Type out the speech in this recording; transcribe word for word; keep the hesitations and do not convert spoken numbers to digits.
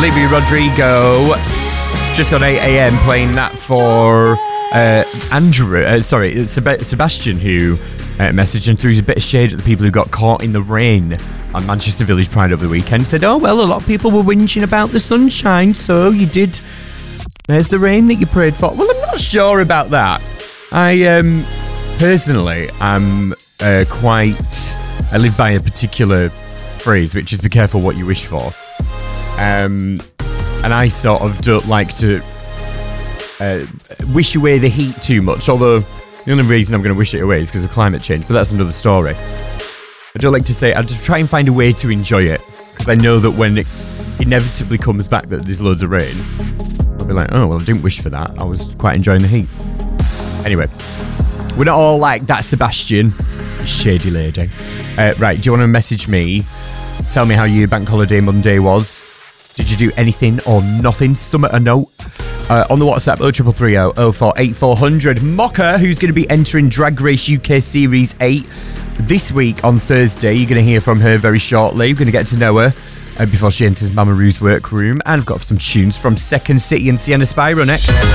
Olivia Rodrigo. Just got eight a.m. playing that for uh, Andrew. Uh, sorry, Seb- Sebastian, who uh, messaged and threw a bit of shade at the people who got caught in the rain on Manchester Village Pride over the weekend. He said, oh, well, a lot of people were whinging about the sunshine, so you did... There's the rain that you prayed for. Well, I'm not sure about that. I, um, personally, am uh, quite... I live by a particular phrase, which is be careful what you wish for. Um... And I sort of don't like to uh, wish away the heat too much, although the only reason I'm going to wish it away is because of climate change, but that's another story. I don't like to say, I just try and find a way to enjoy it, because I know that when it inevitably comes back that there's loads of rain, I'll be like, oh, well, I didn't wish for that. I was quite enjoying the heat. Anyway, we're not all like that, Sebastian, you shady lady. Uh, right, do you want to message me? Tell me how your bank holiday Monday was. Did you do anything or nothing? Stomach a note. Uh, on the WhatsApp, oh three three three oh four eight four hundred. Mocha, who's going to be entering Drag Race U K Series eight this week on Thursday. You're going to hear from her very shortly. You're going to get to know her uh, before she enters Mama Ru's workroom. And I've got some tunes from Second City and Sienna Spyro next.